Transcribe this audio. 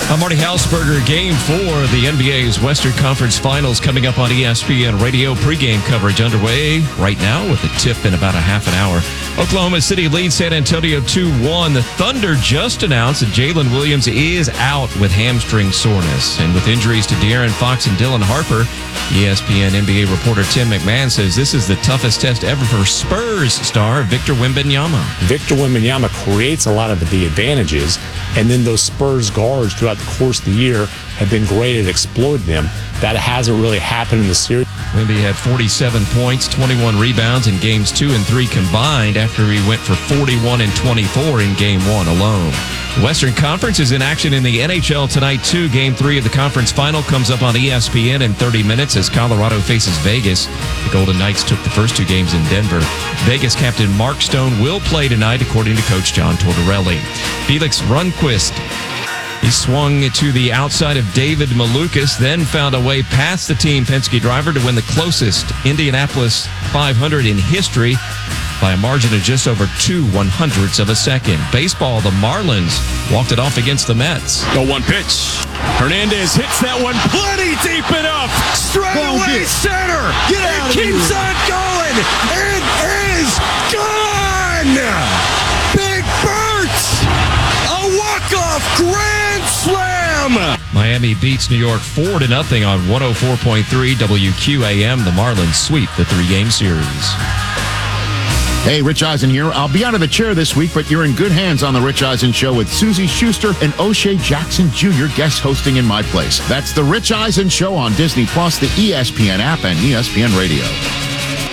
I'm Marty Hausberger. Game 4 of the NBA's Western Conference Finals coming up on ESPN Radio. Pregame coverage underway right now with a tip in about a half an hour. Oklahoma City leads San Antonio 2-1. The Thunder just announced that Jalen Williams is out with hamstring soreness. And with injuries to De'Aaron Fox and Dylan Harper, ESPN NBA reporter Tim McMahon says this is the toughest test ever for Spurs star Victor Wembanyama. Victor Wembanyama creates a lot of the advantages, and then those Spurs guards throughout the course of the year have been great at exploiting them. That hasn't really happened in the series. Wemby had 47 points, 21 rebounds in games 2 and 3 combined after he went for 41 and 24 in game 1 alone. The Western Conference is in action in the NHL tonight, too. Game 3 of the conference final comes up on ESPN in 30 minutes as Colorado faces Vegas. The Golden Knights took the first 2 games in Denver. Vegas captain Mark Stone will play tonight, according to Coach John Tortorelli. Felix Rundqvist, he swung to the outside of David Malukas, then found a way past the Team Penske driver to win the closest Indianapolis 500 in history by a margin of just over 2/100ths of a second. Baseball, the Marlins walked it off against the Mets. The 1 pitch. Hernandez hits that one plenty deep enough. Straight away center. Get out of keeps here. on going. It is gone. Big Bert. A walk-off grand slam. Miami beats New York 4-0 on 104.3 WQAM. The Marlins sweep the 3-game series. Hey, Rich Eisen here. I'll be out of the chair this week, but you're in good hands on The Rich Eisen Show with Susie Schuster and O'Shea Jackson Jr. guest hosting in my place. That's The Rich Eisen Show on Disney+, the ESPN app, and ESPN Radio.